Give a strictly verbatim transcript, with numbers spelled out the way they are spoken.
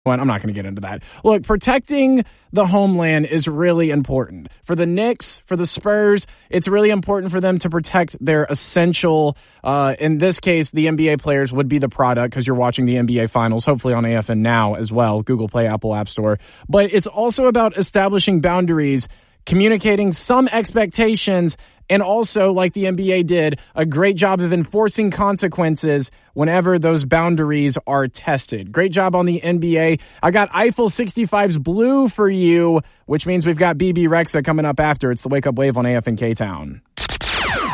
Well, I'm not going to get into that. Look, protecting the homeland is really important. For the Knicks, for the Spurs, it's really important for them to protect their essential, uh, in this case, the N B A players would be the product because you're watching the N B A Finals, hopefully on A F N Now as well, Google Play, Apple App Store. But it's also about establishing boundaries, communicating some expectations, and also, like the N B A did, a great job of enforcing consequences whenever those boundaries are tested. Great job on the N B A. I got Eiffel sixty-five's Blue for you, which means we've got B B Rexa coming up after. It's the Wake Up Wave on A F N K-Town.